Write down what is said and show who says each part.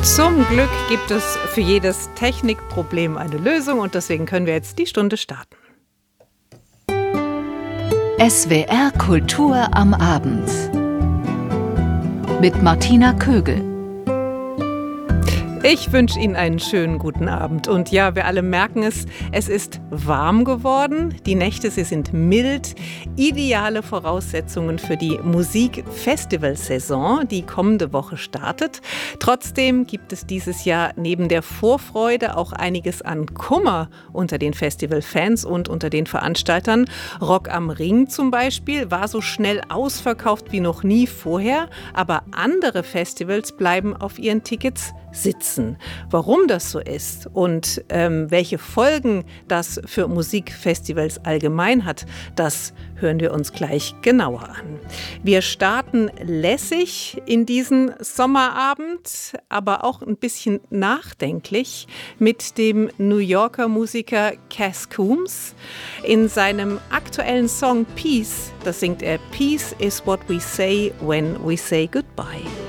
Speaker 1: Zum Glück gibt es für jedes Technikproblem eine Lösung und deswegen können wir jetzt die Stunde starten.
Speaker 2: SWR Kultur am Abend mit Martina Kögel.
Speaker 1: Ich wünsche Ihnen einen schönen guten Abend. Und ja, wir alle merken es, es ist warm geworden. Die Nächte, sie sind mild. Ideale Voraussetzungen für die Musikfestivalsaison, die kommende Woche startet. Trotzdem gibt es dieses Jahr neben der Vorfreude auch einiges an Kummer unter den Festivalfans und unter den Veranstaltern. Rock am Ring zum Beispiel war so schnell ausverkauft wie noch nie vorher. Aber andere Festivals bleiben auf ihren Tickets sitzen. Warum das so ist und welche Folgen das für Musikfestivals allgemein hat, das hören wir uns gleich genauer an. Wir starten lässig in diesen Sommerabend, aber auch ein bisschen nachdenklich mit dem New Yorker Musiker Cass Coombs. In seinem aktuellen Song Peace, das singt er: Peace is what we say when we say goodbye.